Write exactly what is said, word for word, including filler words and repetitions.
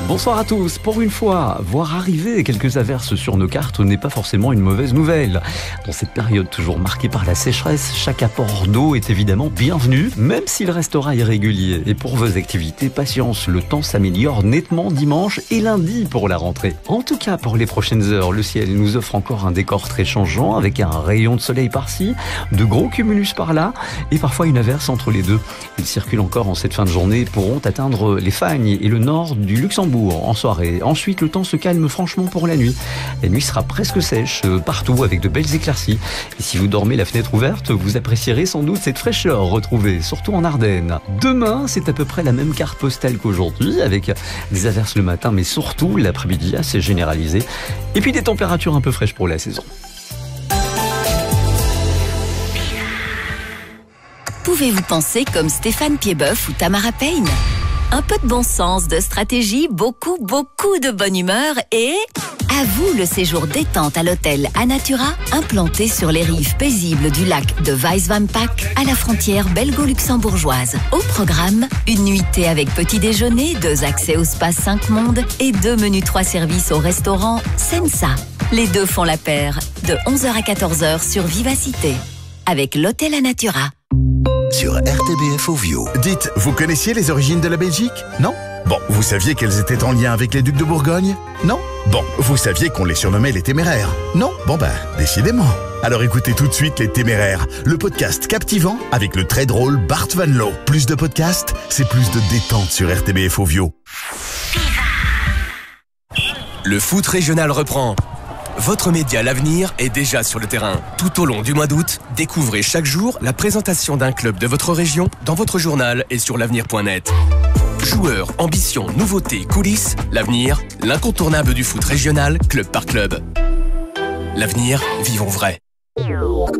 Bonsoir à tous. Pour une fois, voir arriver quelques averses sur nos cartes n'est pas forcément une mauvaise nouvelle. Dans cette période toujours marquée par la sécheresse, chaque apport d'eau est évidemment bienvenu, même s'il restera irrégulier. Et pour vos activités, patience, le temps s'améliore nettement dimanche et lundi pour la rentrée. En tout cas, pour les prochaines heures, le ciel nous offre encore un décor très changeant avec un rayon de soleil par-ci, de gros cumulus par-là et parfois une averse entre les deux. Ils circulent encore en cette fin de journée et pourront atteindre les Fagnes et le nord du Luxembourg en soirée. Ensuite, le temps se calme franchement pour la nuit. La nuit sera presque sèche euh, partout avec de belles éclaircies. Et si vous dormez la fenêtre ouverte, vous apprécierez sans doute cette fraîcheur retrouvée, surtout en Ardennes. Demain, c'est à peu près la même carte postale qu'aujourd'hui, avec des averses le matin, mais surtout l'après-midi assez généralisé. Et puis des températures un peu fraîches pour la saison. Pouvez-vous penser comme Stéphane Piedboeuf ou Tamara Payne ? Un peu de bon sens, de stratégie, beaucoup, beaucoup de bonne humeur et... à vous le séjour détente à l'hôtel Anatura, implanté sur les rives paisibles du lac de Wijswampak, à la frontière belgo-luxembourgeoise. Au programme, une nuitée avec petit déjeuner, deux accès au spa cinq mondes et deux menus trois services au restaurant Sensa. Les deux font la paire, de onze heures à quatorze heures sur Vivacité, avec l'hôtel Anatura. Sur R T B F Ovio. Dites, vous connaissiez les origines de la Belgique? Non? Bon, vous saviez qu'elles étaient en lien avec les ducs de Bourgogne? Non? Bon, vous saviez qu'on les surnommait les Téméraires? Non? Bon ben, décidément. Alors écoutez tout de suite Les Téméraires, le podcast captivant avec le très drôle Bart Van Loo. Plus de podcasts, c'est plus de détente sur R T B F Ovio. Le foot régional reprend. Votre média L'Avenir est déjà sur le terrain. Tout au long du mois d'août, découvrez chaque jour la présentation d'un club de votre région dans votre journal et sur l'avenir point net. Joueurs, ambitions, nouveautés, coulisses, L'Avenir, l'incontournable du foot régional, club par club. L'Avenir, vivons vrai.